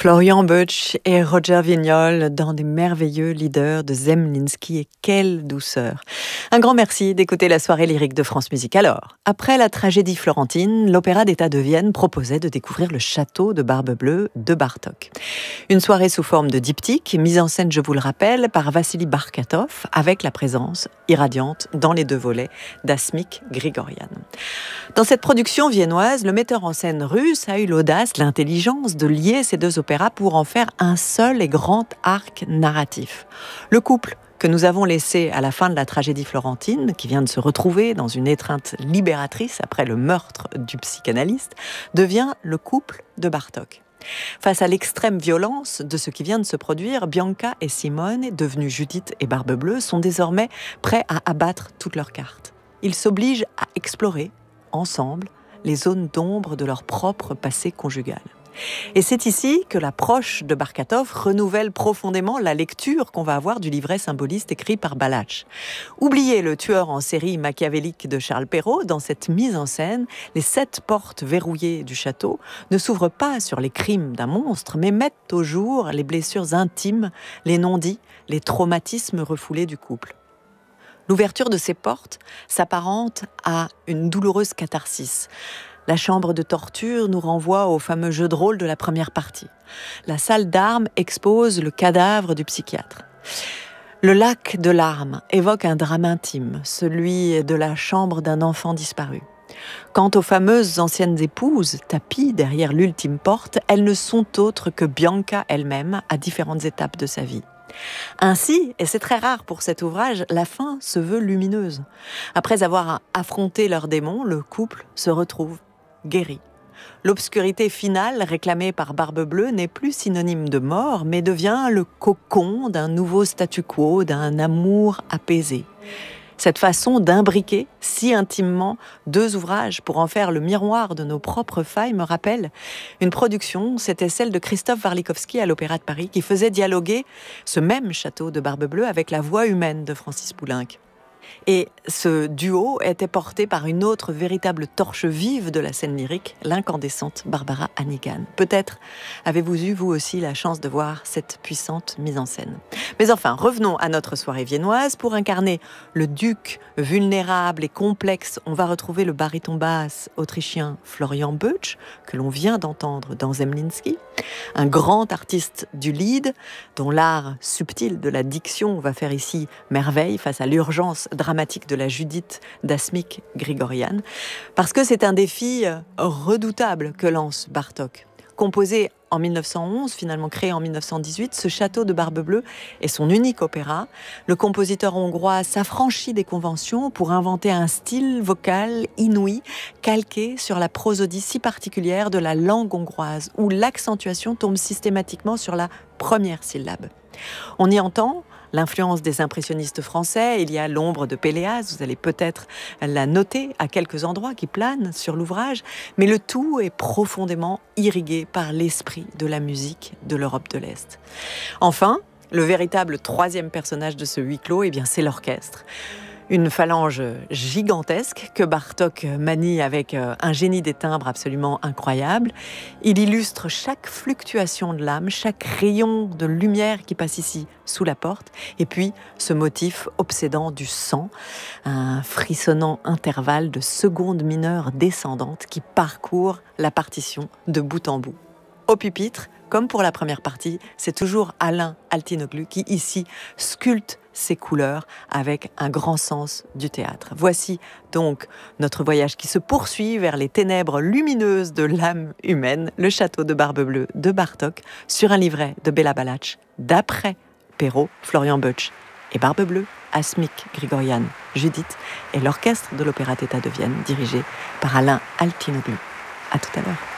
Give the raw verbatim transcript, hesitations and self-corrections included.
Florian Boeckh et Roger Vignol dans des merveilleux leaders de Zemlinsky, et quelle douceur. Un grand merci d'écouter la soirée lyrique de France Musique. Alors, après la tragédie florentine, l'Opéra d'État de Vienne proposait de découvrir le château de Barbe Bleue de Bartók. Une soirée sous forme de diptyque, mise en scène, je vous le rappelle, par Vassili Barkatov, avec la présence irradiante dans les deux volets d'Asmik Grigorian. Dans cette production viennoise, le metteur en scène russe a eu l'audace, l'intelligence de lier ces deux opéras pour en faire un seul et grand arc narratif. Le couple que nous avons laissé à la fin de la tragédie florentine, qui vient de se retrouver dans une étreinte libératrice après le meurtre du psychanalyste, devient le couple de Bartók. Face à l'extrême violence de ce qui vient de se produire, Bianca et Simone, devenues Judith et Barbe Bleue, sont désormais prêts à abattre toutes leurs cartes. Ils s'obligent à explorer, ensemble, les zones d'ombre de leur propre passé conjugal. Et c'est ici que l'approche de Barkatov renouvelle profondément la lecture qu'on va avoir du livret symboliste écrit par Balázs. Oubliez le tueur en série machiavélique de Charles Perrault, dans cette mise en scène, les sept portes verrouillées du château ne s'ouvrent pas sur les crimes d'un monstre, mais mettent au jour les blessures intimes, les non-dits, les traumatismes refoulés du couple. L'ouverture de ces portes s'apparente à une douloureuse catharsis. La chambre de torture nous renvoie au fameux jeu de rôle de la première partie. La salle d'armes expose le cadavre du psychiatre. Le lac de larmes évoque un drame intime, celui de la chambre d'un enfant disparu. Quant aux fameuses anciennes épouses, tapies derrière l'ultime porte, elles ne sont autres que Bianca elle-même à différentes étapes de sa vie. Ainsi, et c'est très rare pour cet ouvrage, la fin se veut lumineuse. Après avoir affronté leurs démons, le couple se retrouve guéri. L'obscurité finale réclamée par Barbe Bleue n'est plus synonyme de mort, mais devient le cocon d'un nouveau statu quo, d'un amour apaisé. Cette façon d'imbriquer si intimement deux ouvrages pour en faire le miroir de nos propres failles me rappelle une production, c'était celle de Christophe Warlikowski à l'Opéra de Paris, qui faisait dialoguer ce même château de Barbe Bleue avec la voix humaine de Francis Poulenc. Et ce duo était porté par une autre véritable torche vive de la scène lyrique, l'incandescente Barbara Hannigan. Peut-être avez-vous eu, vous aussi, la chance de voir cette puissante mise en scène. Mais enfin, revenons à notre soirée viennoise. Pour incarner le duc vulnérable et complexe, on va retrouver le baryton basse autrichien Florian Boeckh, que l'on vient d'entendre dans Zemlinsky, un grand artiste du lied, dont l'art subtil de la diction va faire ici merveille face à l'urgence dramatique de la Judith d'Asmik Grigorian, parce que c'est un défi redoutable que lance Bartók. Composé en mille neuf cent onze, finalement créé en mille neuf cent dix-huit, ce château de Barbe Bleue est son unique opéra. Le compositeur hongrois s'affranchit des conventions pour inventer un style vocal inouï, calqué sur la prosodie si particulière de la langue hongroise, où l'accentuation tombe systématiquement sur la première syllabe. On y entend l'influence des impressionnistes français, il y a l'ombre de Péléas, vous allez peut-être la noter à quelques endroits qui planent sur l'ouvrage, mais le tout est profondément irrigué par l'esprit de la musique de l'Europe de l'Est. Enfin, le véritable troisième personnage de ce huis clos, eh bien, c'est l'orchestre. Une phalange gigantesque que Bartók manie avec un génie des timbres absolument incroyable. Il illustre chaque fluctuation de l'âme, chaque rayon de lumière qui passe ici sous la porte, et puis ce motif obsédant du sang, un frissonnant intervalle de secondes mineures descendantes qui parcourt la partition de bout en bout. Au pupitre, comme pour la première partie, c'est toujours Alain Altinoglu qui ici sculpte ses couleurs avec un grand sens du théâtre. Voici donc notre voyage qui se poursuit vers les ténèbres lumineuses de l'âme humaine, le château de Barbe Bleue de Bartók, sur un livret de Béla Balázs, d'après Perrault, Florian Boeckh et Barbe Bleue, Asmik Grigorian, Judith et l'orchestre de l'Opéra d'État de Vienne, dirigé par Alain Altinoglu. À tout à l'heure.